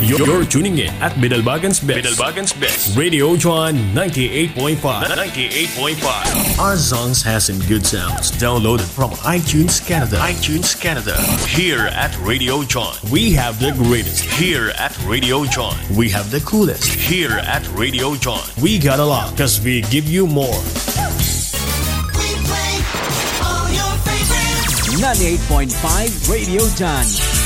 You're tuning in at Bidalbagan's Best. Radio John 98.5. 98.5. Our songs has some good sounds. Downloaded from iTunes Canada. Here at Radio John, we have the greatest. Here at Radio John, we have the coolest. Here at Radio John, we got a lot because we give you more. 98.5 Radio John.